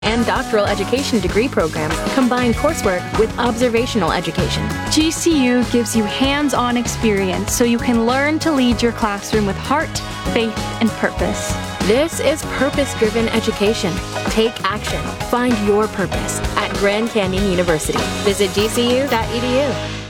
and doctoral education degree programs combine coursework with observational education. GCU gives you hands-on experience so you can learn to lead your classroom with heart, faith, and purpose. This is purpose-driven education. Take action. Find your purpose at Grand Canyon University. Visit gcu.edu.